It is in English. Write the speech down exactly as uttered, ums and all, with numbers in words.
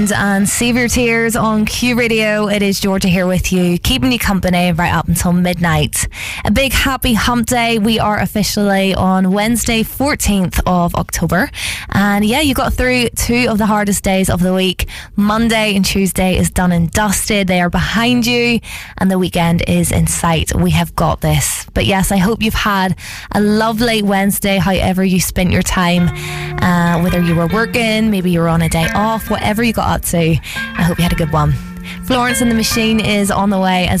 And Save Your Tears on Q Radio. It is Georgia here with you, keeping you company right up until midnight. A big happy hump day. We are officially on Wednesday, fourteenth of October. And yeah, you got through two of the hardest days of the week. Monday and Tuesday is done and dusted. They are behind you and the weekend is in sight. We have got this. But yes, I hope you've had a lovely Wednesday, however you spent your time. Uh, whether you were working, maybe you were on a day off, whatever you got up to, I hope you had a good one. Florence and the Machine is on the way as